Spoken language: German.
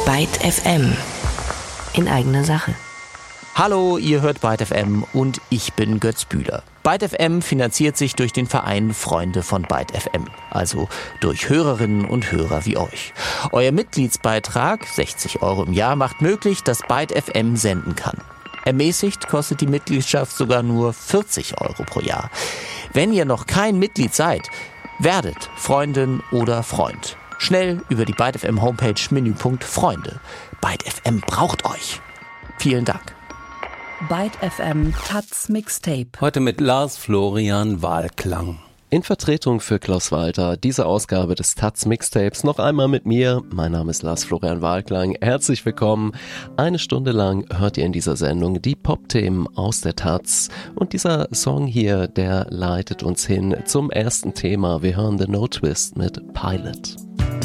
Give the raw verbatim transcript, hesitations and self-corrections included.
Byte F M. In eigener Sache. Hallo, ihr hört Byte F M und ich bin Götz Bühler. Byte F M finanziert sich durch den Verein Freunde von Byte F M, also durch Hörerinnen und Hörer wie euch. Euer Mitgliedsbeitrag, sechzig Euro im Jahr, macht möglich, dass Byte F M senden kann. Ermäßigt kostet die Mitgliedschaft sogar nur vierzig Euro pro Jahr. Wenn ihr noch kein Mitglied seid, werdet Freundin oder Freund. Schnell über die Byte F M Homepage Menüpunkt Freunde. Byte F M braucht euch. Vielen Dank. Byte F M Taz Mixtape. Heute mit Lars Florian Wahlklang. In Vertretung für Klaus Walter, diese Ausgabe des Taz Mixtapes noch einmal mit mir. Mein Name ist Lars Florian Wahlklang. Herzlich willkommen. Eine Stunde lang hört ihr in dieser Sendung die Pop-Themen aus der Taz. Und dieser Song hier, der leitet uns hin zum ersten Thema. Wir hören The No Twist mit Pilot.